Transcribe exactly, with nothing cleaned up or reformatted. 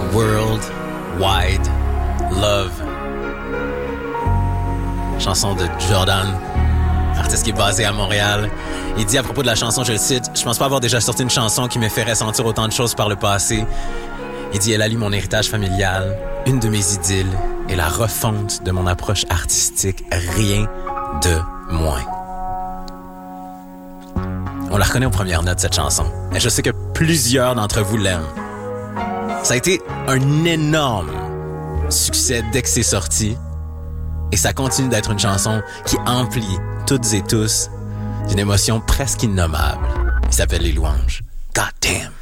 World Wide Love. Chanson de Jordan, artiste qui est basé à Montréal. Il dit à propos de la chanson, je le cite, « Je pense pas avoir déjà sorti une chanson qui me fait ressentir autant de choses par le passé. » Il dit « Elle allie mon héritage familial, une de mes idylles et la refonte de mon approche artistique, rien de moins. » On la reconnaît aux premières notes, cette chanson. Et je sais que plusieurs d'entre vous l'aiment. Ça a été un énorme succès dès que c'est sorti. Et ça continue d'être une chanson qui emplit toutes et tous d'une émotion presque innommable. Il s'appelle Les Louanges. God damn!